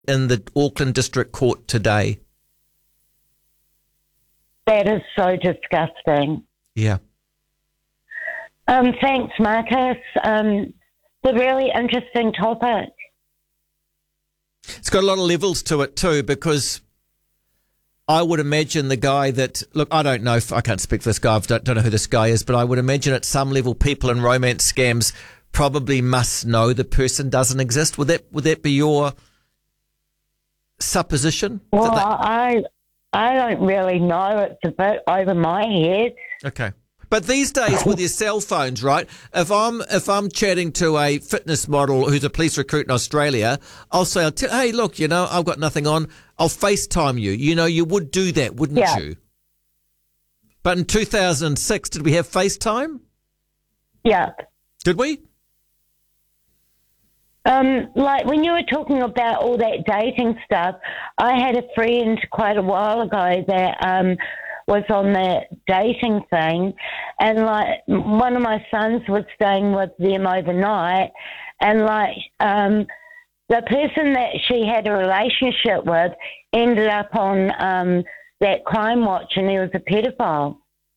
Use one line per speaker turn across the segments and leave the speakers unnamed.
in the Auckland District Court today.
That is so disgusting.
Yeah.
Thanks, Marcus. It's a really interesting topic.
It's got a lot of levels to it too, because I would imagine the guy that, look, I don't know, I can't speak for this guy, I don't know who this guy is, but I would imagine at some level people in romance scams probably must know the person doesn't exist. Would that be your supposition?
Well, I don't really know. It's a bit over my head.
Okay. But these days with your cell phones, right, if I'm chatting to a fitness model who's a police recruit in Australia, I'll say, hey, look, I've got nothing on. I'll FaceTime you. You would do that, wouldn't you? But in 2006, did we have FaceTime?
Yeah.
Did we?
Like when you were talking about all that dating stuff, I had a friend quite a while ago that was on that dating thing, and like one of my sons was staying with them overnight, and like the person that she had a relationship with ended up on that Crime Watch, and he was a pedophile.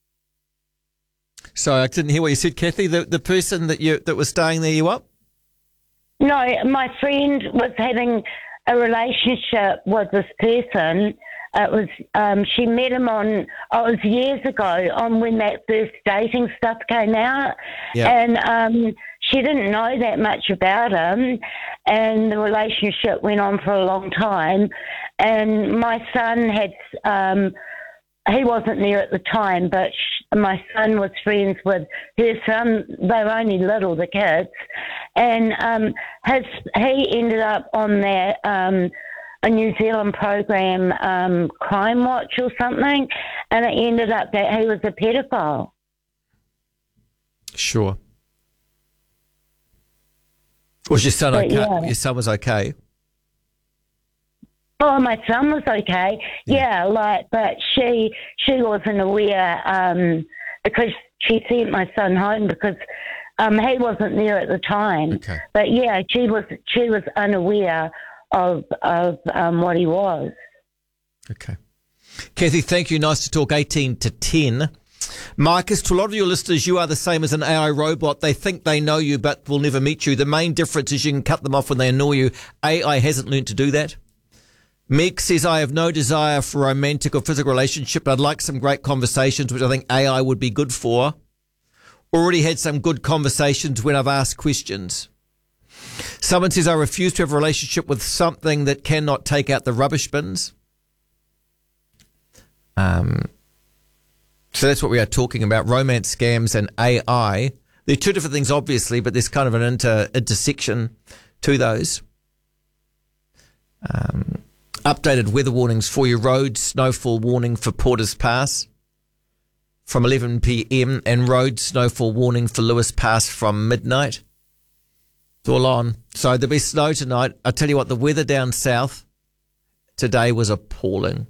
So I didn't hear what you said, Kathy. The person that was staying there, you up?
No, my friend was having a relationship with this person. It was she met him it was years ago, on when that first dating stuff came out, and she didn't know that much about him, and the relationship went on for a long time, and my son had he wasn't there at the time, but my son was friends with her son. They were only little, the kids, and he ended up on that a New Zealand program, Crime Watch or something, and it ended up that he was a pedophile.
Sure. Was your son okay?
Yeah.
Your son was okay?
Oh, my son was okay. Yeah, but she wasn't aware because she sent my son home because he wasn't there at the time.
Okay.
But yeah, she was unaware of what he was.
Okay. Kathy, thank you. Nice to talk. 18 to 10. Marcus, to a lot of your listeners, you are the same as an AI robot. They think they know you but will never meet you. The main difference is you can cut them off when they annoy you. AI hasn't learned to do that. Meg says, I have no desire for a romantic or physical relationship, but I'd like some great conversations, which I think AI would be good for. Already had some good conversations when I've asked questions. Someone says, I refuse to have a relationship with something that cannot take out the rubbish bins. So that's what we are talking about, romance scams and AI. They're two different things, obviously, but there's kind of an intersection to those. Updated weather warnings for your roads. Snowfall warning for Porters Pass from 11 p.m. and road snowfall warning for Lewis Pass from midnight. It's all on. So there'll be snow tonight. I tell you what, the weather down south today was appalling.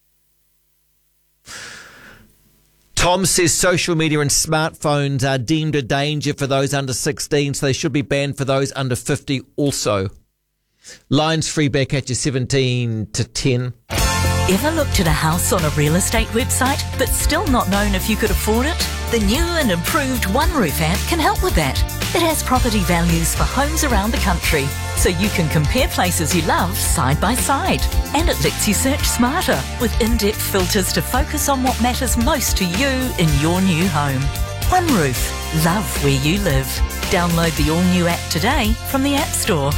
Tom says social media and smartphones are deemed a danger for those under 16, so they should be banned for those under 50 also. Lines free back at you 17 to 10.
Ever looked at a house on a real estate website but still not known if you could afford it? The new and improved OneRoof app can help with that. It has property values for homes around the country, so you can compare places you love side by side. And it lets you search smarter with in-depth filters to focus on what matters most to you in your new home. OneRoof. Love where you live. Download the all-new app today from the App Store.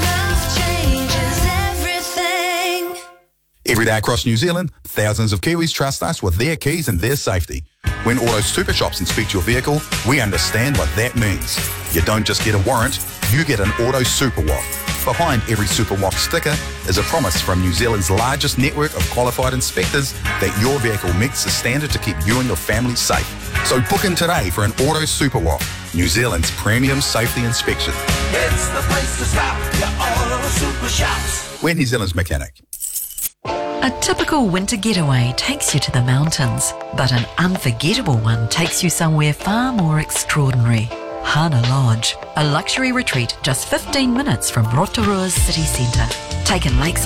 Every day across New Zealand, thousands of Kiwis trust us with their keys and their safety. When Auto Super Shops inspect your vehicle, we understand what that means. You don't just get a warrant, you get an Auto Super Walk. Behind every Super Walk sticker is a promise from New Zealand's largest network of qualified inspectors that your vehicle meets the standard to keep you and your family safe. So book in today for an Auto Super Walk, New Zealand's premium safety inspection.
It's the place to stop, your Auto Super Shops.
We're New Zealand's mechanic.
A typical winter getaway takes you to the mountains, but an unforgettable one takes you somewhere far more extraordinary.
Hana Lodge, a luxury retreat just 15 minutes from Rotorua's city centre. Taken lakeside